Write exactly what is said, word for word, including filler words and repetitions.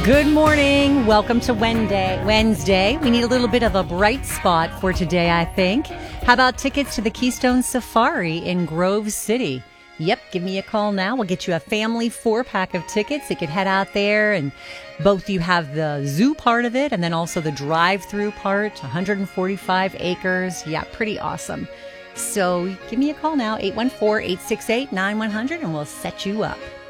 Good morning. Welcome to Wednesday. Wednesday. We need a little bit of a bright spot for today, I think. How about tickets to the Keystone Safari in Grove City? Yep, give me a call now. We'll get you a family four-pack of tickets. You could head out there, and both you have the zoo part of it and then also the drive-through part, one hundred forty-five acres. Yeah, pretty awesome. So give me a call now, eight one four, eight six eight, nine one zero zero, and we'll set you up.